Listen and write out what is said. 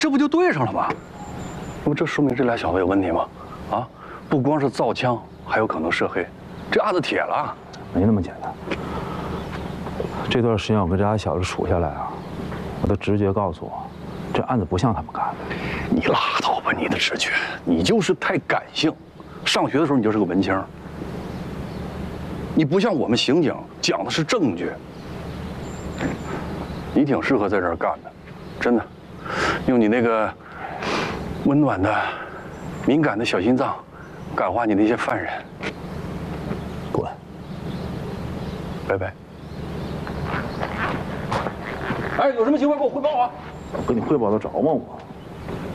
这不就对上了吗？那么这说明这俩小子有问题吗？啊，不光是造枪，还有可能涉黑，这案子铁了。 没那么简单。这段时间我跟这俩小子处下来啊，我的直觉告诉我，这案子不像他们干的。 你拉倒吧，你的直觉，你就是太感性。上学的时候你就是个文青，你不像我们刑警讲的是证据。你挺适合在这儿干的，真的，用你那个温暖的、敏感的小心脏，感化你那些犯人。 滚！ 拜拜。哎，有什么情况给我汇报啊！ 我跟你汇报得着吗我？